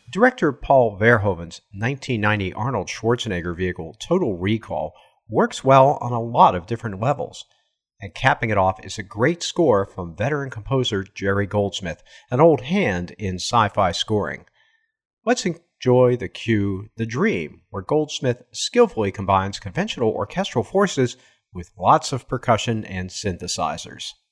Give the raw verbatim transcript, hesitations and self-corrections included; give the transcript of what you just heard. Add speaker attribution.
Speaker 1: Director Paul Verhoeven's nineteen ninety Arnold Schwarzenegger vehicle, Total Recall, works well on a lot of different levels. And capping it off is a great score from veteran composer Jerry Goldsmith, an old hand in sci-fi scoring. Let's enjoy the cue The Dream, where Goldsmith skillfully combines conventional orchestral forces with lots of percussion and synthesizers.